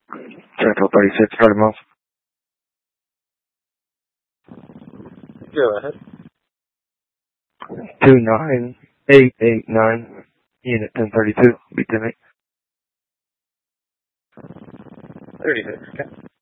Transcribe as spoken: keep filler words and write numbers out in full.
Central thirty-six, thirty miles. Go ahead. two nine eight eight nine, unit ten thirty-two, B ten eight. thirty-six, okay.